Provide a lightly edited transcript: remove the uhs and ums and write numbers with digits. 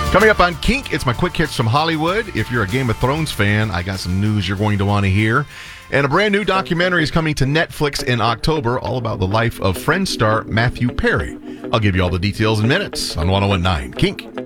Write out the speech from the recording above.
Coming up on Kink, it's my quick hits from Hollywood. If you're a Game of Thrones fan, I got some news you're going to want to hear. And a brand new documentary is coming to Netflix in October, all about the life of Friends star Matthew Perry. I'll give you all the details in minutes on 101.9 Kink.